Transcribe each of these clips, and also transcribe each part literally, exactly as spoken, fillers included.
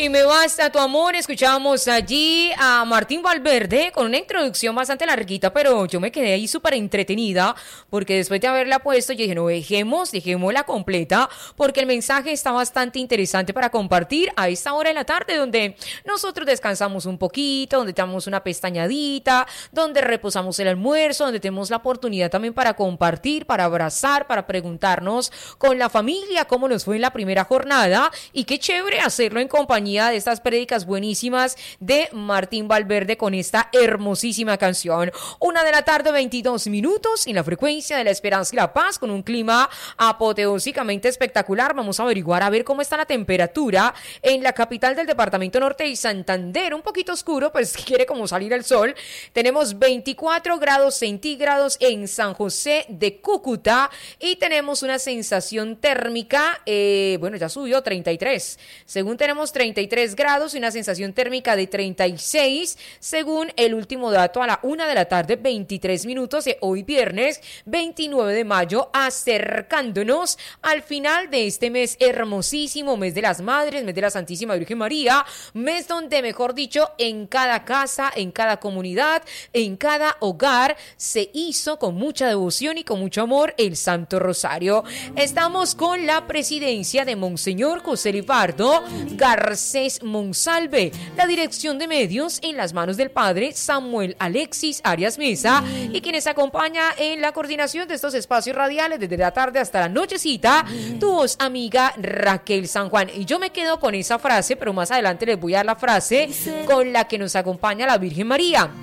Y me basta tu amor. Escuchábamos allí a Martín Valverde con una introducción bastante larguita, pero yo me quedé ahí súper entretenida porque después de haberla puesto, yo dije, no, dejemos, dejémosla completa porque el mensaje está bastante interesante para compartir a esta hora de la tarde donde nosotros descansamos un poquito, donde damos una pestañadita, donde reposamos el almuerzo, donde tenemos la oportunidad también para compartir, para abrazar, para preguntarnos con la familia cómo nos fue en la primera jornada y qué chévere hacerlo en compañía de estas prédicas buenísimas de Martín Valverde con esta hermosísima canción. Una de la tarde, veintidós minutos en la frecuencia de la esperanza y la paz con un clima apoteósicamente espectacular. Vamos a averiguar a ver cómo está la temperatura en la capital del departamento norte y Santander. Un poquito oscuro, pues quiere como salir el sol. Tenemos veinticuatro grados centígrados en San José de Cúcuta y tenemos una sensación térmica, eh, bueno, ya subió treinta y tres. Según tenemos treinta y tres grados y una sensación térmica de treinta y seis, según el último dato a la una de la tarde, veintitrés minutos de hoy viernes veintinueve de mayo, acercándonos al final de este mes hermosísimo, mes de las madres, mes de la Santísima Virgen María, mes donde, mejor dicho, en cada casa, en cada comunidad, en cada hogar se hizo con mucha devoción y con mucho amor el Santo Rosario. Estamos con la presidencia de Monseñor José Libardo Garcés Monsalve, la dirección de medios en las manos del padre Samuel Alexis Arias Mesa y quienes acompaña en la coordinación de estos espacios radiales desde la tarde hasta la nochecita, tu voz amiga Raquel San Juan. Y yo me quedo con esa frase, pero más adelante les voy a dar la frase con la que nos acompaña la Virgen María.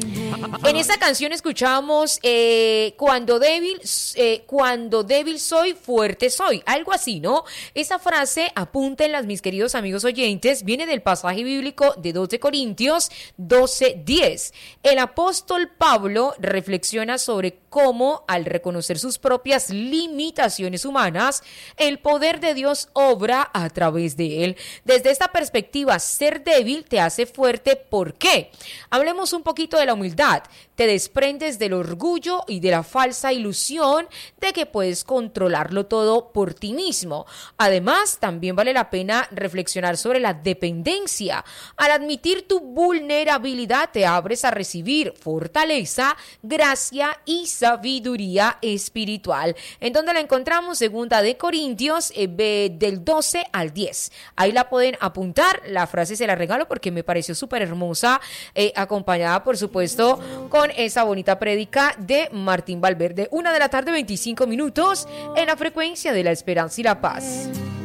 En esta canción escuchamos eh, cuando débil, eh, cuando débil soy, fuerte soy, algo así, ¿no? Esa frase, apúntenlas mis queridos amigos oyentes, viene del pasaje bíblico de dos de Corintios doce diez. El apóstol Pablo reflexiona sobre cómo, al reconocer sus propias limitaciones humanas, el poder de Dios obra a través de él. Desde esta perspectiva, ser débil te hace fuerte. ¿Por qué? Hablemos un poquito de la humildad. Te desprendes del orgullo y de la falsa ilusión de que puedes controlarlo todo por ti mismo. Además, también vale la pena reflexionar sobre la dependencia. Al admitir tu vulnerabilidad, te abres a recibir fortaleza, gracia y sabiduría espiritual. ¿En dónde la encontramos? Segunda de Corintios, eh, del doce al diez. Ahí la pueden apuntar. La frase se la regalo porque me pareció súper hermosa, eh, acompañada, por supuesto, con esa bonita prédica de Martín Valverde. Una de la tarde, veinticinco minutos, en la frecuencia de la esperanza y la paz.